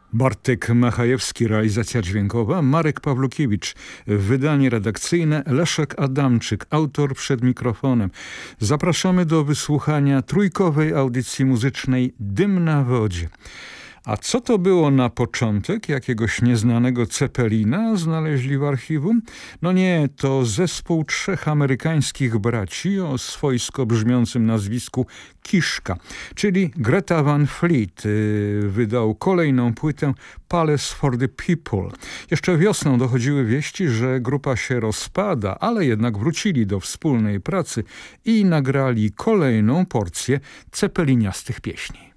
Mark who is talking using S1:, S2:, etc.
S1: Bartek Machajewski, realizacja dźwiękowa, Marek Pawlukiewicz, wydanie redakcyjne, Leszek Adamczyk, autor przed mikrofonem. Zapraszamy do wysłuchania trójkowej audycji muzycznej Dym na wodzie. A co to było na początek? Jakiegoś nieznanego Cepelina znaleźli w archiwum? No nie, to zespół trzech amerykańskich braci o swojsko brzmiącym nazwisku Kiszka, czyli Greta Van Fleet wydał kolejną płytę Palace for the People. Jeszcze wiosną dochodziły wieści, że grupa się rozpada, ale jednak wrócili do wspólnej pracy i nagrali kolejną porcję cepeliniastych pieśni.